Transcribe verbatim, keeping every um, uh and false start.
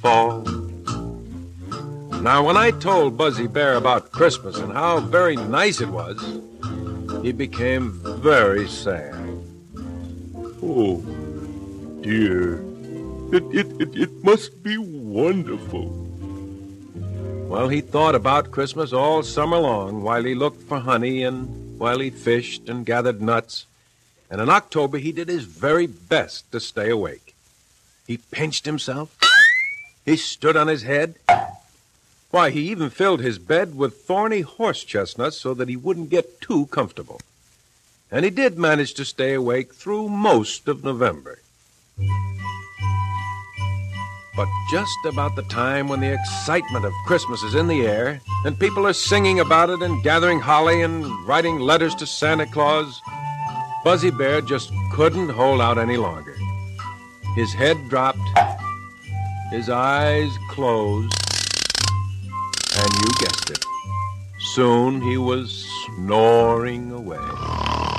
fall. Now, when I told Buzzy Bear about Christmas and how very nice it was, he became very sad. Oh, dear. It, it, it, it must be wonderful. Well, he thought about Christmas all summer long while he looked for honey and while he fished and gathered nuts. And in October, he did his very best to stay awake. He pinched himself. He stood on his head. Why, he even filled his bed with thorny horse chestnuts so that he wouldn't get too comfortable. And he did manage to stay awake through most of November. But just about the time when the excitement of Christmas is in the air, and people are singing about it and gathering holly and writing letters to Santa Claus, Buzzy Bear just couldn't hold out any longer. His head dropped, his eyes closed, and you guessed it, soon he was snoring away.